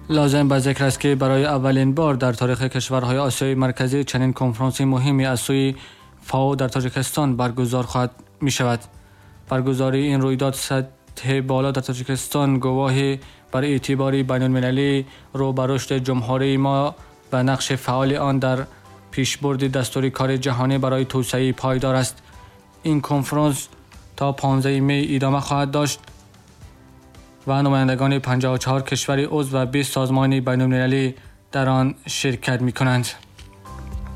لازم به ذکر است که برای اولین بار در تاریخ کشورهای آسیای مرکزی چنین کنفرانس مهمی از سوی فاو در تاجیکستان برگزار خواهد می شود. برگزاری این رویداد سطح بالا در تاجیکستان گواهی بر اعتبار بین‌المللی رو بر رشد جمهوری ما و نقش فعال آن در پیشبرد دستور کار جهانی برای توسعه پایدار است. این کنفرانس تا 15 می ادامه خواهد داشت و نمایندگان 54 کشور عضو و 20 سازمان بین‌المللی در آن شرکت می‌کنند.